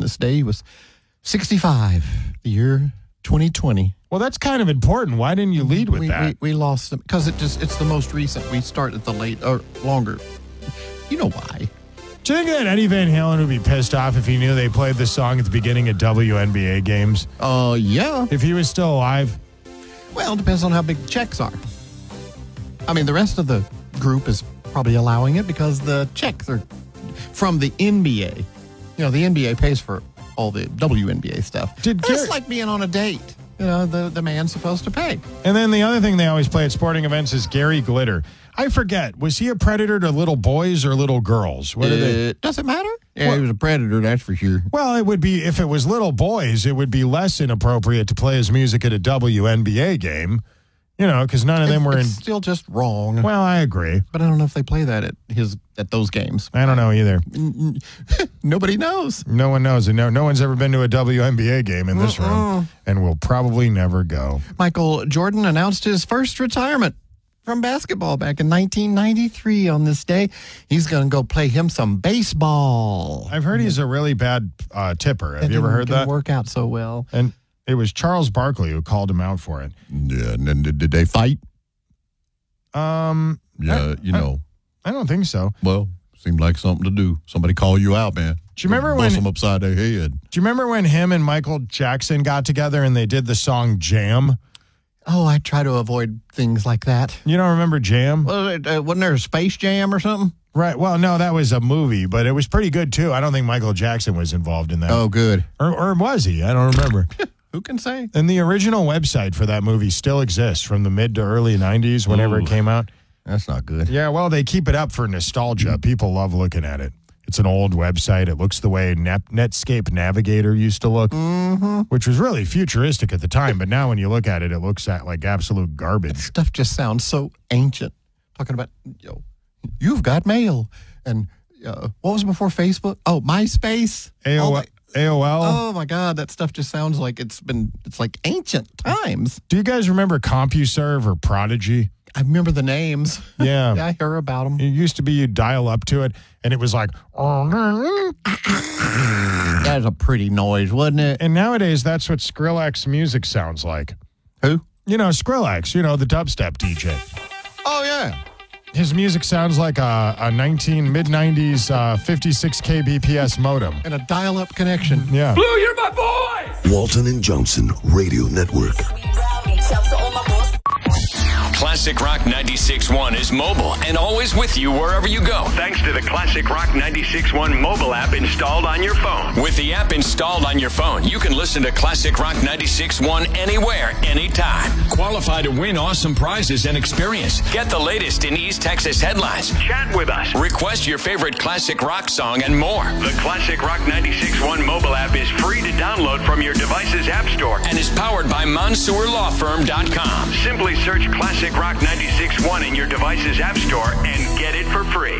this day. He was 65, the year 2020. Well, that's kind of important. Why didn't you lead with that? We lost them because it's the most recent. We start at the late or longer. You know why? Do you think that Eddie Van Halen would be pissed off if he knew they played this song at the beginning of WNBA games? Yeah. If he was still alive? Well, it depends on how big the checks are. I mean, the rest of the group is probably allowing it because the checks are from the NBA. You know, the NBA pays for all the WNBA stuff. It's like being on a date. You know, the man's supposed to pay. And then the other thing they always play at sporting events is Gary Glitter. I forget, was he a predator to little boys or little girls? What does it matter? Yeah, he was a predator, that's for sure. Well, it would be, if it was little boys, it would be less inappropriate to play his music at a WNBA game. You know, because none of them were It's still just wrong. Well, I agree. But I don't know if they play that at those games. I don't know either. Nobody knows. No one knows. And no one's ever been to a WNBA game in this room and will probably never go. Michael Jordan announced his first retirement from basketball back in 1993 on this day. He's going to go play him some baseball. I've heard he's a really bad tipper. Have you ever heard that? Didn't work out so well. And it was Charles Barkley who called him out for it. Yeah, and then did they fight? Yeah, I don't think so. Well, seemed like something to do. Somebody call you out, man. Do you remember Bust them upside their head? Do you remember when him and Michael Jackson got together and they did the song Jam? Oh, I try to avoid things like that. You don't remember Jam? Wasn't there a Space Jam or something? Right. Well, no, that was a movie, but it was pretty good, too. I don't think Michael Jackson was involved in that. Oh, good. Or was he? I don't remember. Who can say? And the original website for that movie still exists from the mid to early 90s, whenever it came out. That's not good. Yeah, well, they keep it up for nostalgia. People love looking at it. It's an old website. It looks the way Netscape Navigator used to look, which was really futuristic at the time. But now when you look at it, it looks like absolute garbage. That stuff just sounds so ancient. Talking about, you've got mail. And what was before Facebook? Oh, MySpace. AOL. Oh, my God. That stuff just sounds like it's like ancient times. Do you guys remember CompuServe or Prodigy? I remember the names. Yeah. I heard about them. It used to be you'd dial up to it, and it was like... That was a pretty noise, wasn't it? And nowadays, that's what Skrillex music sounds like. Who? Skrillex, the dubstep DJ. Oh, yeah. His music sounds like a mid-90s 56 kbps modem. And a dial-up connection. Yeah. Blue, you're my boy! Walton and Johnson Radio Network. Classic Rock 96.1 is mobile and always with you wherever you go. Thanks to the Classic Rock 96.1 mobile app installed on your phone. With the app installed on your phone, you can listen to Classic Rock 96.1 anywhere, anytime. Qualify to win awesome prizes and experience. Get the latest in East Texas headlines. Chat with us. Request your favorite classic rock song and more. The Classic Rock 96.1 mobile app is free to download from your device's app store. And is powered by MonsourLawFirm.com. Simply search Classic Rock 96.1 in your device's app store and get it for free.